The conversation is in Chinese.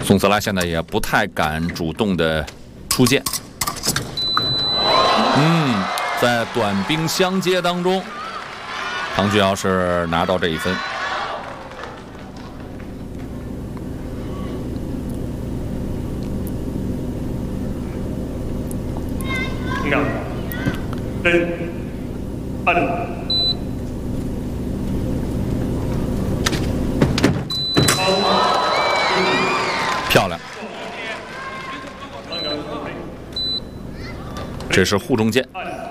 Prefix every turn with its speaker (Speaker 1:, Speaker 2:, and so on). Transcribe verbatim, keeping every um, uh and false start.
Speaker 1: 宋泽拉现在也不太敢主动的出剑。嗯，在短兵相接当中，唐俊尧是拿到这一分。
Speaker 2: 两分二。
Speaker 1: 漂亮，这是护中剑。